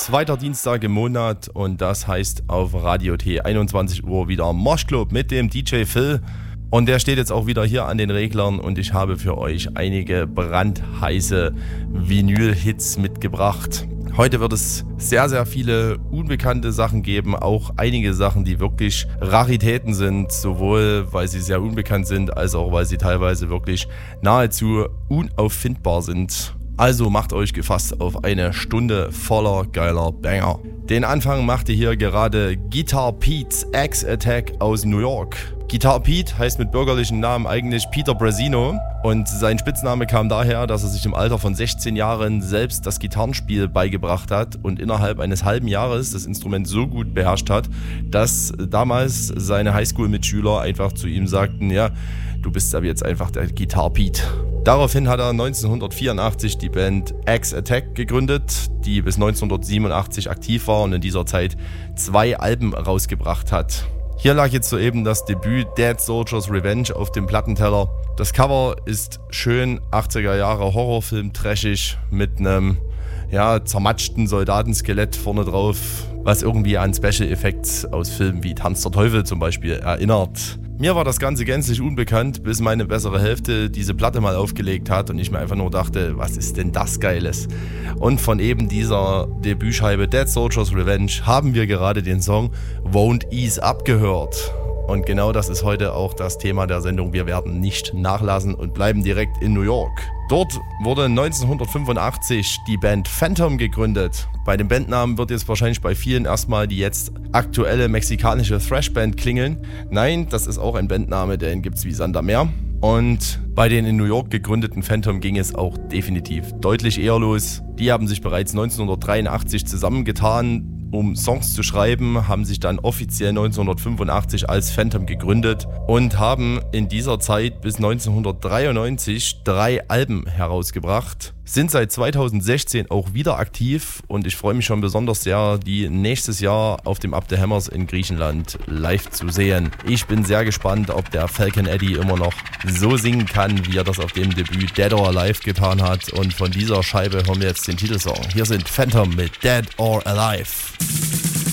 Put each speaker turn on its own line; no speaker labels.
zweiter Dienstag im Monat und das heißt auf Radio T 21 Uhr wieder Moshclub mit dem DJ Phil. Und der steht jetzt auch wieder hier an den Reglern und ich habe für euch einige brandheiße Vinyl-Hits mitgebracht. Heute wird es sehr, sehr viele unbekannte Sachen geben, auch einige Sachen, die wirklich Raritäten sind, sowohl weil sie sehr unbekannt sind, als auch weil sie teilweise wirklich nahezu unauffindbar sind. Also macht euch gefasst auf eine Stunde voller geiler Banger. Den Anfang machte hier gerade Guitar Pete's X-Attack aus New York. Guitar Pete heißt mit bürgerlichen Namen eigentlich Peter Brasino und sein Spitzname kam daher, dass er sich im Alter von 16 Jahren selbst das Gitarrenspiel beigebracht hat und innerhalb eines halben Jahres das Instrument so gut beherrscht hat, dass damals seine Highschool-Mitschüler einfach zu ihm sagten, ja, du bist ab jetzt einfach der Guitar Pete. Daraufhin hat er 1984 die Band X-Attack gegründet, die bis 1987 aktiv war und in dieser Zeit 2 Alben rausgebracht hat. Hier lag jetzt soeben das Debüt Dead Soldier's Revenge auf dem Plattenteller. Das Cover ist schön 80er Jahre Horrorfilm trashig mit einem zermatschten Soldatenskelett vorne drauf, was irgendwie an Special Effects aus Filmen wie Tanz der Teufel zum Beispiel erinnert. Mir war das Ganze gänzlich unbekannt, bis meine bessere Hälfte diese Platte mal aufgelegt hat und ich mir einfach nur dachte, was ist denn das Geiles? Und von eben dieser Debütscheibe Dead Soldier's Revenge haben wir gerade den Song Won't Ease Up gehört. Und genau das ist heute auch das Thema der Sendung. Wir werden nicht nachlassen und bleiben direkt in New York. Dort wurde 1985 die Band Phantom gegründet. Bei dem Bandnamen wird jetzt wahrscheinlich bei vielen erstmal die jetzt aktuelle mexikanische Thrash-Band klingeln. Nein, das ist auch ein Bandname, den gibt's wie Sand am Meer. Und bei den in New York gegründeten Phantom ging es auch definitiv deutlich eher los. Die haben sich bereits 1983 zusammengetan, um Songs zu schreiben, haben sich dann offiziell 1985 als Phantom gegründet und haben in dieser Zeit bis 1993 3 Alben herausgebracht, sind seit 2016 auch wieder aktiv und ich freue mich schon besonders sehr, die nächstes Jahr auf dem Up the Hammers in Griechenland live zu sehen. Ich bin sehr gespannt, ob der Falcon Eddie immer noch so singen kann, wie er das auf dem Debüt Dead or Alive getan hat, und von dieser Scheibe hören wir jetzt den Titelsong. Hier sind Phantom mit Dead or Alive.